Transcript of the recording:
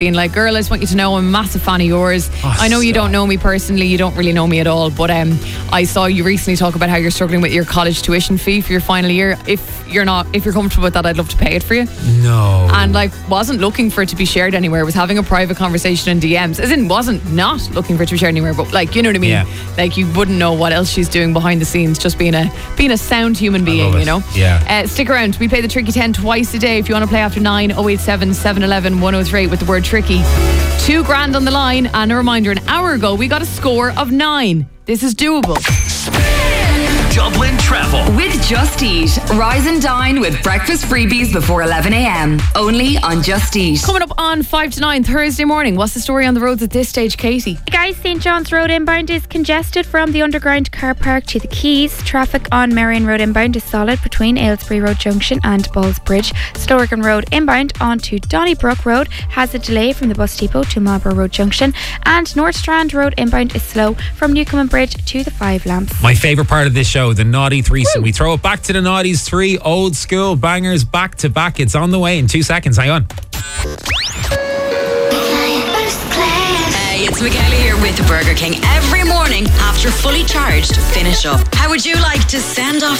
being like, girl, I just want you to know I'm a massive fan of yours. I know you don't know me personally, you don't really know me at all, but I saw you recently talk about how you're struggling with your college tuition fee for your final year. If you're comfortable with that, I'd love to pay it for you. No. And like, wasn't looking for it to be shared anywhere, was having a private conversation in DMs, as in wasn't not looking for it to be shared anywhere, but like, you know what I mean? Yeah. Like, you wouldn't know what else she's doing behind the scenes, just being a sound human being, you know? Yeah. Stick around, we play the Tricky 10 twice a day. If you want to play after 9, 087 711 1038 with the word tricky. $2,000 on the line, and a reminder, an hour ago we got a score of 9. This is doable. Dublin Travel with Just Eat. Rise and dine with breakfast freebies before 11 a.m. Only on Just Eat. Coming up on 5 to 9 Thursday morning. What's the story on the roads at this stage, Katie? Guys, St. John's Road inbound is congested from the underground car park to the Quays. Traffic on Marion Road inbound is solid between Aylesbury Road Junction and Bulls Bridge. Stolligan Road inbound onto Donnybrook Road has a delay from the bus depot to Marlborough Road Junction, and North Strand Road inbound is slow from Newcomen Bridge to the Five Lamps. My favourite part of this show, the Naughty Threesome. We throw it back to the Naughties. 3 old school bangers back to back. It's on the way in 2 seconds. Hang on. Hey, it's Michaela here with Burger King every morning after Fully Charged finish up. How would you like to send off